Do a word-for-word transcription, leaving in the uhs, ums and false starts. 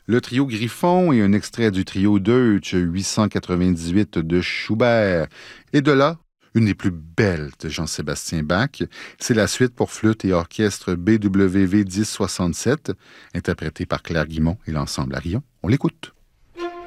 Le trio Griffon et un extrait du trio Deutsch huit cent quatre-vingt-dix-huit de Schubert. Et de là, une des plus belles de Jean-Sébastien Bach, c'est la suite pour flûte et orchestre B W V dix soixante-sept, interprétée par Claire Guimond et l'ensemble Arion. On l'écoute.